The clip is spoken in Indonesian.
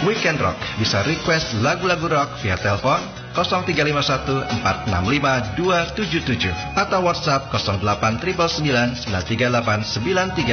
Weekend Rock. Bisa request lagu-lagu rock via telepon 0351 465 277 atau WhatsApp 08 999 938 933.